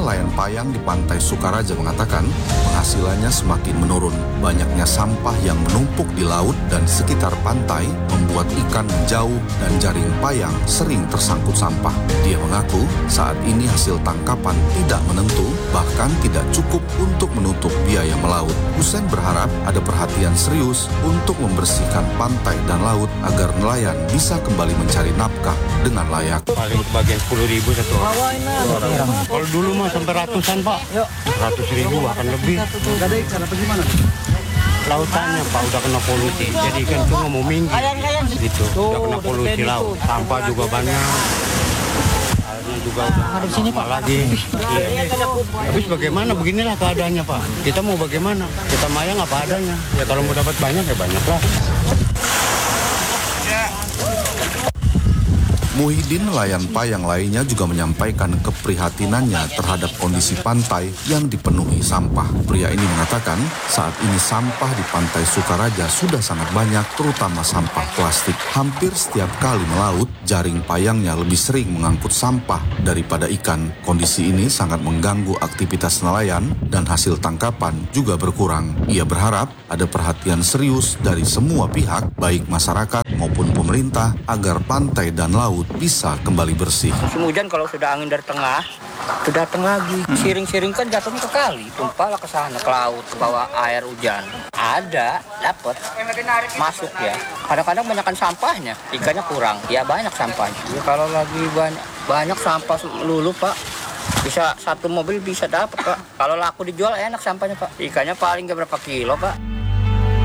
nelayan payang di Pantai Sukaraja mengatakan penghasilannya semakin menurun. Banyaknya sampah yang menumpuk di laut dan sekitar pantai membuat ikan menjauh dan jaring payang sering tersangkut sampah. Dia mengaku saat ini hasil tangkapan tidak menentu, bahkan tidak cukup untuk menutup biaya melaut. Husein berharap ada perhatian serius untuk membersihkan pantai dan laut agar nelayan bisa kembali mencari nafkah dengan layak. Paling kebagian 10.000 satu orang. Kalau dulu mah sampai ratusan Pak, 100.000 bahkan lebih. Gak ada ikan apa gimana? Lautannya Pak udah kena polusi, jadi ikan cuma mau minggir gitu. Udah kena polusi laut, sampah juga banyak. Airnya juga udah lama lagi. Habis bagaimana? Beginilah keadaannya Pak. Kita mau bagaimana? Kita mayang apa adanya. Ya kalau mau dapat banyak ya banyak lah. Muhyiddin nelayan payang lainnya juga menyampaikan keprihatinannya terhadap kondisi pantai yang dipenuhi sampah. Pria ini mengatakan saat ini sampah di Pantai Sukaraja sudah sangat banyak, terutama sampah plastik. Hampir setiap kali melaut, jaring payangnya lebih sering mengangkut sampah daripada ikan. Kondisi ini sangat mengganggu aktivitas nelayan dan hasil tangkapan juga berkurang. Ia berharap ada perhatian serius dari semua pihak, baik masyarakat maupun pemerintah, agar pantai dan laut bisa kembali bersih. Musim hujan kalau sudah angin dari tengah, itu datang lagi. Siring-siring kan jatuhnya ke kali, tumpahlah ke sana, ke laut, ke bawah air hujan. Ada, dapat, masuk ya. Kadang-kadang banyakkan sampahnya, ikannya kurang. Ya banyak sampahnya. Ya, kalau lagi banyak sampah lulu Pak, bisa satu mobil bisa dapat Pak. Kalau laku dijual enak sampahnya Pak. Ikannya paling berapa kilo Pak.